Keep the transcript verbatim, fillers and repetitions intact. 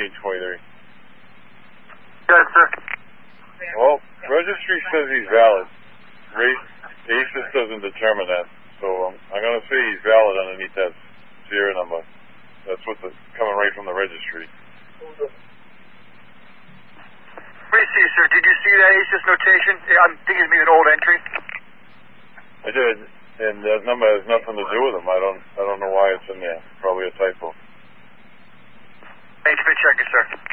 nineteen twenty-three. Good, sir. Well, registry says he's valid. Race, ACES doesn't determine that. So um, I'm going to say he's valid underneath that serial number. That's what's coming right from the registry. What do you see, sir? Did you see that ACES notation? I'm thinking it's maybe an old entry. I did, and that number has nothing to do with him. I don't, I don't know why it's in there. Probably a typo. Thanks for checking, sir.